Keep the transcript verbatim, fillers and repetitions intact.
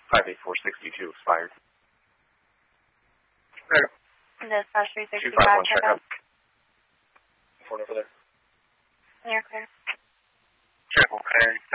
five eight four six two expired. Clear. Dispatch three two sixty-five, five one, check check out. out. Phone over there. You're clear. Check will carry.